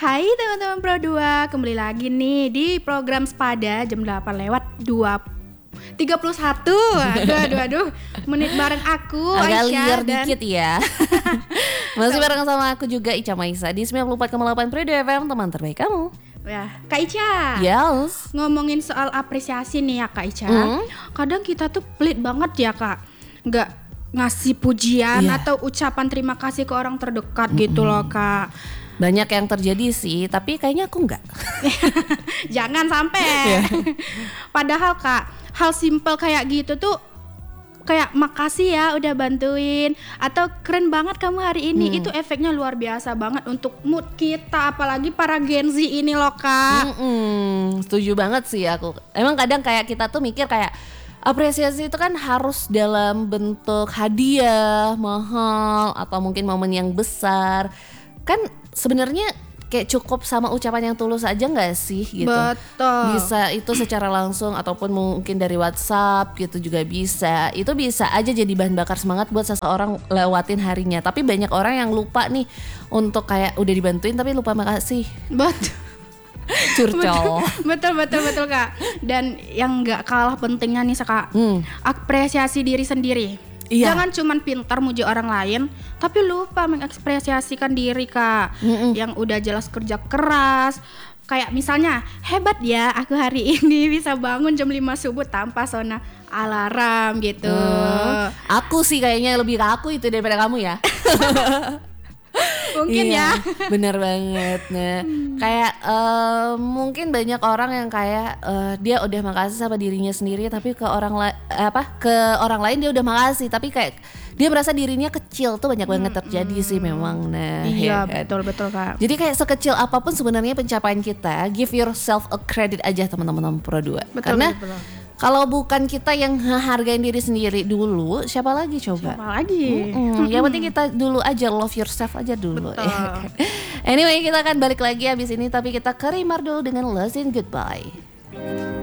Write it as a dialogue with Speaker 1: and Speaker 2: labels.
Speaker 1: Hai teman-teman Pro 2, kembali lagi nih di program Sepada jam 8 lewat 31. Aduh, menit bareng aku
Speaker 2: agak
Speaker 1: Aisyah
Speaker 2: liar
Speaker 1: dan
Speaker 2: dikit ya. Masih bareng sama aku juga Ica Maisa di 94,8 Pro 2 FM, teman terbaik kamu.
Speaker 1: ya, Kak Ica.
Speaker 2: Yes.
Speaker 1: Ngomongin soal apresiasi nih ya Kak Ica. Kadang kita tuh pelit banget ya Kak, nggak ngasih pujian atau ucapan terima kasih ke orang terdekat gitu loh Kak.
Speaker 2: Banyak yang terjadi sih, tapi kayaknya aku enggak.
Speaker 1: Jangan sampai. Padahal Kak, hal simpel kayak gitu tuh kayak makasih ya udah bantuin atau keren banget kamu hari ini, itu efeknya luar biasa banget untuk mood kita, apalagi para Gen Z ini loh Kak.
Speaker 2: Setuju banget sih aku. Emang kadang kayak kita tuh mikir kayak apresiasi itu kan harus dalam bentuk hadiah mahal atau mungkin momen yang besar. Kan sebenarnya kayak cukup sama ucapan yang tulus aja nggak sih gitu.
Speaker 1: Betul.
Speaker 2: Bisa itu secara langsung ataupun mungkin dari WhatsApp gitu juga bisa. Itu bisa aja jadi bahan bakar semangat buat seseorang lewatin harinya. Tapi banyak orang yang lupa nih untuk kayak udah dibantuin tapi lupa makasih.
Speaker 1: Betul.
Speaker 2: Curcol.
Speaker 1: betul Kak. Dan yang nggak kalah pentingnya nih Kak, apresiasi diri sendiri.
Speaker 2: Iya.
Speaker 1: Jangan cuman pintar muji orang lain, tapi lupa mengekspresiasikan diri Kak. Yang udah jelas kerja keras. Kayak misalnya, hebat ya aku hari ini bisa bangun jam 5 subuh tanpa zona alarm gitu.
Speaker 2: Aku sih kayaknya lebih ke aku itu daripada kamu ya.
Speaker 1: Mungkin ya.
Speaker 2: Benar banget. Nah, kayak mungkin banyak orang yang kayak dia udah makasih sama dirinya sendiri, tapi ke orang orang lain dia udah makasih, tapi kayak dia merasa dirinya kecil. Tuh banyak banget terjadi sih memang. Nah,
Speaker 1: Iya,
Speaker 2: ya kan?
Speaker 1: betul Kak.
Speaker 2: Jadi kayak sekecil apapun sebenarnya pencapaian kita, give yourself a credit aja teman-teman Pro 2. Karena
Speaker 1: betul.
Speaker 2: kalau bukan kita yang hargain diri sendiri dulu, siapa lagi coba?
Speaker 1: Siapa lagi?
Speaker 2: Yang penting kita dulu aja, love yourself aja dulu.
Speaker 1: Betul.
Speaker 2: Anyway, kita akan balik lagi abis ini, tapi kita ke Rimar dulu dengan Last in Goodbye.